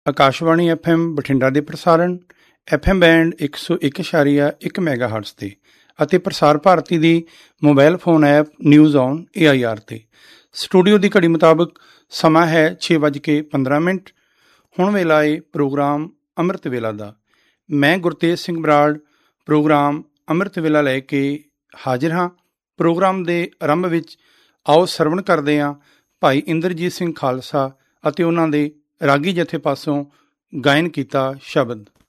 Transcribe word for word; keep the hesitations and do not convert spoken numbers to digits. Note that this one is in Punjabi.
ਆਕਾਸ਼ਵਾਣੀ ਐਫ ਐਮ ਬਠਿੰਡਾ ਦੇ ਪ੍ਰਸਾਰਣ ਐਫ ਐਮ ਬੈਂਡ ਇੱਕ ਸੌ ਇੱਕ ਇਸ਼ਾਰੀਆ ਇੱਕ ਮੈਗਾ ਹਰਟਜ਼ 'ਤੇ ਅਤੇ ਪ੍ਰਸਾਰ ਭਾਰਤੀ ਦੀ mobile phone app news on A I R 'ਤੇ। ਸਟੂਡੀਓ ਦੀ ਘੜੀ ਮੁਤਾਬਕ ਸਮਾਂ ਹੈ ਛੇ ਵੱਜ ਕੇ ਪੰਦਰਾਂ ਮਿੰਟ। ਹੁਣ ਵੇਲਾ ਏ ਪ੍ਰੋਗਰਾਮ ਅੰਮ੍ਰਿਤ ਵੇਲਾ ਦਾ। ਮੈਂ ਗੁਰਤੇਜ ਸਿੰਘ ਬਰਾੜ ਪ੍ਰੋਗਰਾਮ ਅੰਮ੍ਰਿਤ ਵੇਲਾ ਲੈ ਕੇ ਹਾਜ਼ਰ ਹਾਂ। ਪ੍ਰੋਗਰਾਮ ਦੇ ਆਰੰਭ ਵਿੱਚ ਆਓ ਸਰਵਣ ਕਰਦੇ ਹਾਂ ਭਾਈ ਇੰਦਰਜੀਤ ਸਿੰਘ ਖਾਲਸਾ ਅਤੇ ਉਹਨਾਂ ਦੇ ਰਾਗੀ ਜਥੇ ਪਾਸੋਂ ਗਾਇਨ ਕੀਤਾ ਸ਼ਬਦ।